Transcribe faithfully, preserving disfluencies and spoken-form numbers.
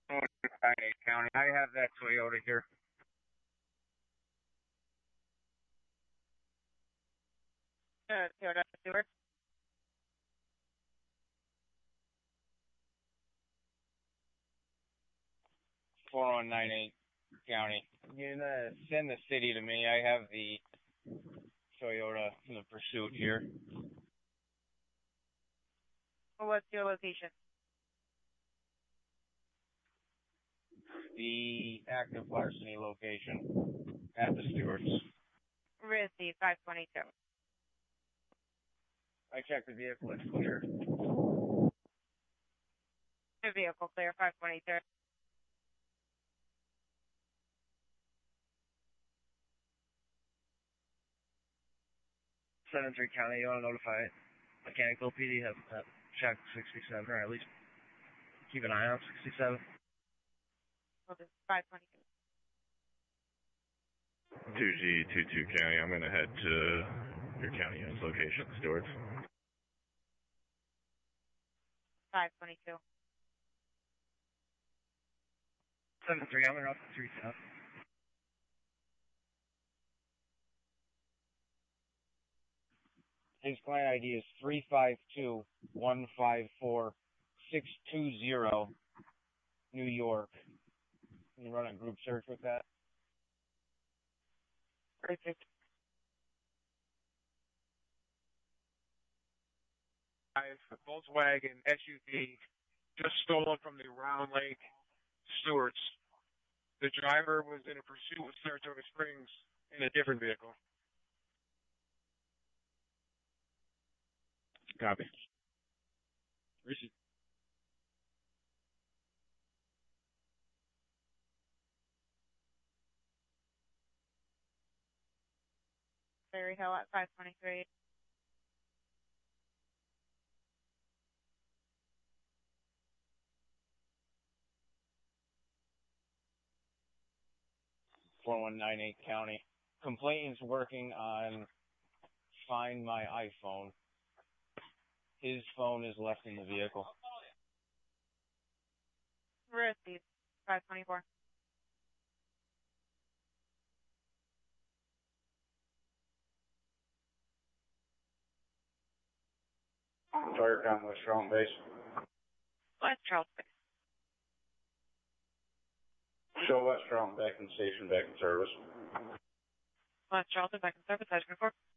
County. I have that Toyota here. Uh, Toyota Stewart. four one nine eight County. You can uh, send the city to me. I have the Toyota, the Pursuit here. What's your location? The active larceny location at the Stewarts. Receive five twenty-two. I checked the vehicle. It's clear. The vehicle clear, five twenty-two. San Andreas County, you want to notify Mechanical P D, have uh, check sixty-seven, or at least keep an eye on sixty-seven. Well, this is five twenty-two. two G twenty-two County, I'm going to head to your county unit's location, Stewarts. five twenty-two. seven three, I'm going to three seven. His client I D is three five two one five four six two zero, New York. Can you run a group search with that? Perfect. Volkswagen S U V just stolen from the Round Lake Stewarts. The driver was in a pursuit with Saratoga Springs in a different vehicle. Copy. Receive. Berry Hill at five twenty-three. four one nine eight County. Complainant's working on Find My iPhone. His phone is left in the vehicle. Receive five twenty-four. Firecom West Charlton Base. West Charlton. Show West Charlton back in station, back in service. West Charlton, back in service, Edge four.